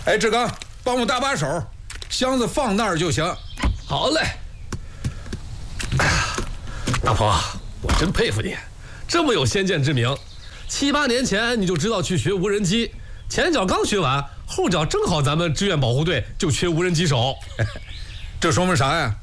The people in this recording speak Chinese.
哎，志刚，帮我搭把手，箱子放那儿就行。 好嘞。哎呀，大鹏啊，我真佩服你，这么有先见之明，7、8年前你就知道去学无人机，前脚刚学完，后脚正好咱们志愿保护队就缺无人机手。 这说明啥呀？